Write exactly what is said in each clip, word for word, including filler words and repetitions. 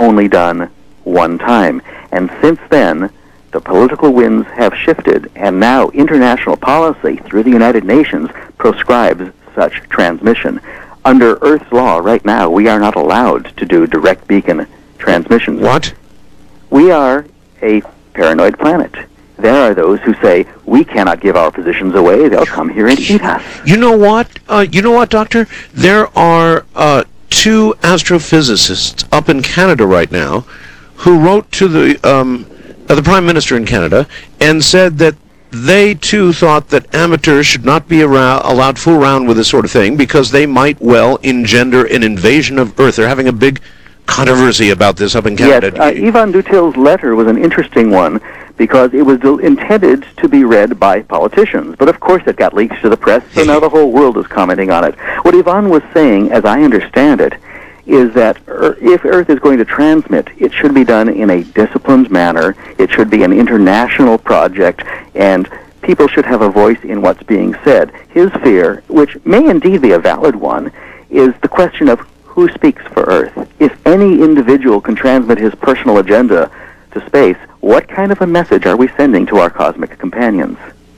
only done one time. And since then, the political winds have shifted, and now international policy through the United Nations proscribes such transmission. Under Earth's law right now, we are not allowed to do direct beacon transmissions. What? We are a paranoid planet. There are those who say, we cannot give our positions away, they'll come here and eat us. You know what? Uh, you know what, Doctor? There are uh, two astrophysicists up in Canada right now who wrote to the, um, uh, the Prime Minister in Canada and said that they, too, thought that amateurs should not be around, allowed to fool around with this sort of thing because they might well engender an invasion of Earth. They're having a big controversy about this up in Canada. Yes, uh, Ivan Dutil's letter was an interesting one because it was intended to be read by politicians. But of course it got leaked to the press, so now the whole world is commenting on it. What Ivan was saying, as I understand it, is that if Earth is going to transmit, it should be done in a disciplined manner. It should be an international project, and people should have a voice in what's being said. His fear, which may indeed be a valid one, is the question of who speaks for Earth. If any individual can transmit his personal agenda to space, what kind of a message are we sending to our cosmic companions?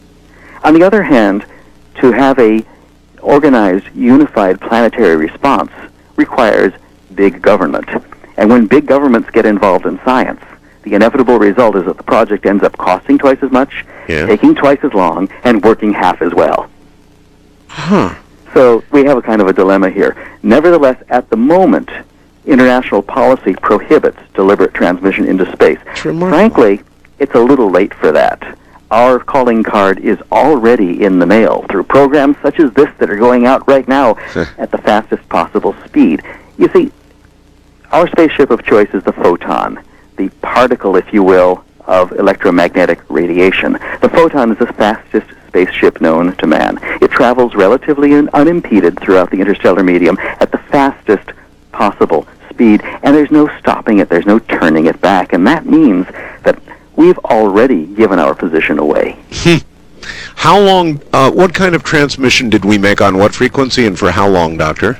On the other hand, to have a organized, unified planetary response requires big government. And when big governments get involved in science, the inevitable result is that the project ends up costing twice as much, yeah. taking twice as long, and working half as well. Huh. So we have a kind of a dilemma here. Nevertheless, at the moment, international policy prohibits deliberate transmission into space. Frankly, it's a little late for that. Our calling card is already in the mail through programs such as this that are going out right now at the fastest possible speed. You see, our spaceship of choice is the photon, the particle, if you will, of electromagnetic radiation. The photon is the fastest spaceship known to man. It travels relatively unimpeded throughout the interstellar medium at the fastest possible speed, and there's no stopping it, there's no turning it back, and that means that we've already given our position away. How long, uh, what kind of transmission did we make on what frequency and for how long, Doctor?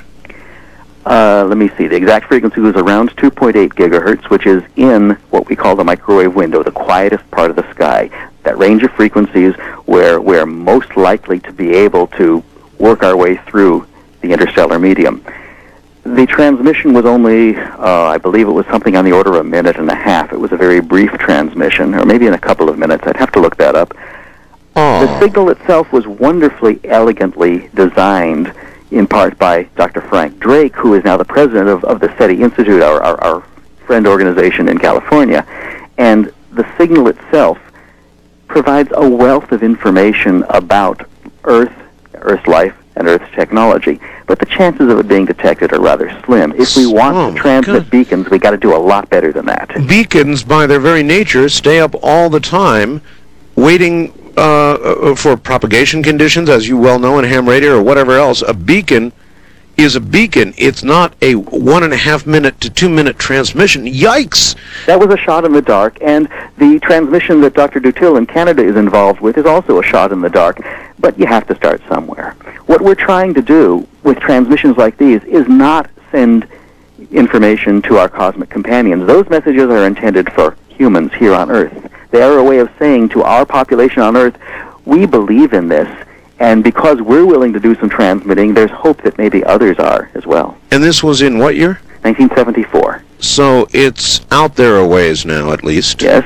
Uh, let me see. The exact frequency was around two point eight gigahertz, which is in what we call the microwave window, the quietest part of the sky. That range of frequencies where we're most likely to be able to work our way through the interstellar medium. The transmission was only, uh, I believe it was something on the order of a minute and a half. It was a very brief transmission, or maybe in a couple of minutes. I'd have to look that up. Oh. The signal itself was wonderfully elegantly designed, in part by Doctor Frank Drake, who is now the president of, of the SETI Institute, our, our, our friend organization in California. And the signal itself provides a wealth of information about Earth, Earth's life, and Earth's technology. But the chances of it being detected are rather slim. If we want Oh, to transmit good. beacons, we got to do a lot better than that. Beacons, by their very nature, stay up all the time, waiting uh, for propagation conditions, as you well know in ham radio or whatever else. A beacon is a beacon. It's not a one and a half minute to two minute transmission. Yikes! That was a shot in the dark, and the transmission that Doctor Dutil in Canada is involved with is also a shot in the dark, but you have to start somewhere. What we're trying to do with transmissions like these is not send information to our cosmic companions. Those messages are intended for humans here on Earth. They are a way of saying to our population on Earth, we believe in this, and because we're willing to do some transmitting, there's hope that maybe others are as well. And this was in what year? nineteen seventy-four. So it's out there a ways now, at least. Yes.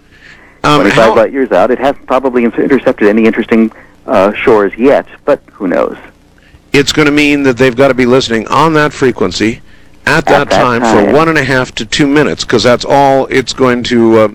Um, twenty-five how, light years out. It hasn't probably inter- intercepted any interesting uh, shores yet, but who knows? it's going to mean that they've got to be listening on that frequency at that, At that time, time. for one and a half to two minutes, because that's all it's going to. Uh,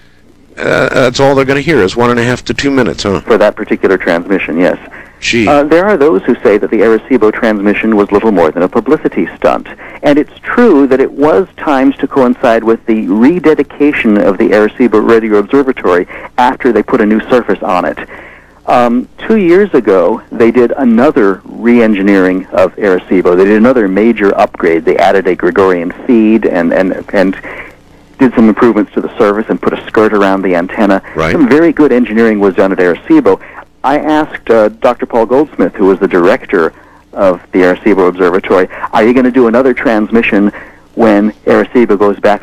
uh, that's all they're going to hear is one and a half to two minutes, huh? For that particular transmission, yes. Gee. Uh, there are those who say that the Arecibo transmission was little more than a publicity stunt. And it's true that it was timed to coincide with the rededication of the Arecibo Radio Observatory after they put a new surface on it. Um, two years ago, they did another re-engineering of Arecibo. They did another major upgrade. They added a Gregorian feed and, and, and did some improvements to the service and put a skirt around the antenna. Right. Some very good engineering was done at Arecibo. I asked uh, Doctor Paul Goldsmith, who was the director of the Arecibo Observatory, are you going to do another transmission when Arecibo goes back